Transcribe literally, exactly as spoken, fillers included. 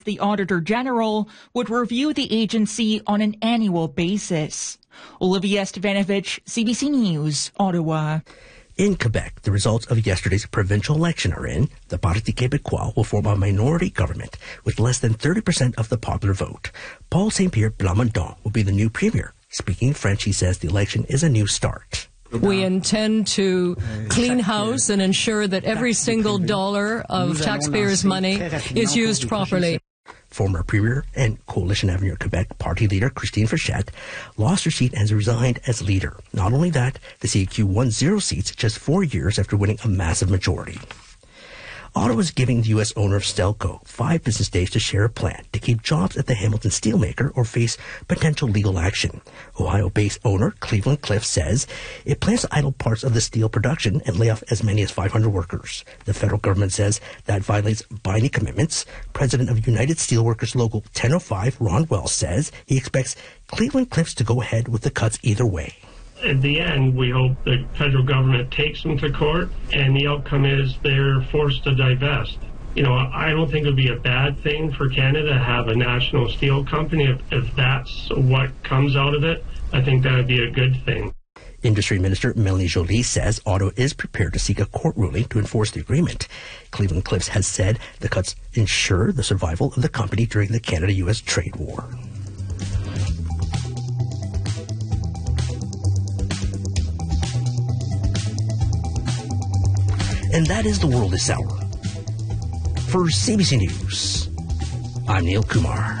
The Auditor General would review the agency on an annual basis. Olivia Stevanovich, C B C News, Ottawa. In Quebec, the results of yesterday's provincial election are in. The Parti québécois will form a minority government with less than thirty percent of the popular vote. Paul Saint Pierre Plamondon will be the new premier. Speaking French, he says the election is a new start. We intend to clean house and ensure that every single dollar of taxpayers' money is used properly. Former Premier and Coalition Avenir Quebec party leader Christine Frechette lost her seat and has resigned as leader. Not only that, the C A Q won zero seats just four years after winning a massive majority. Ottawa is giving the U S owner of Stelco five business days to share a plan to keep jobs at the Hamilton steelmaker or face potential legal action. Ohio-based owner Cleveland Cliffs says it plans to idle parts of the steel production and lay off as many as five hundred workers. The federal government says that violates binding commitments. President of United Steelworkers Local ten oh five, Ron Wells, says he expects Cleveland Cliffs to go ahead with the cuts either way. At the end, we hope the federal government takes them to court, and the outcome is they're forced to divest. You know, I don't think it would be a bad thing for Canada to have a national steel company. If, if that's what comes out of it, I think that would be a good thing. Industry Minister Melanie Joly says Ottawa is prepared to seek a court ruling to enforce the agreement. Cleveland Cliffs has said the cuts ensure the survival of the company during the Canada U S trade war. And that is the world this hour. For C B C News, I'm Neil Kumar.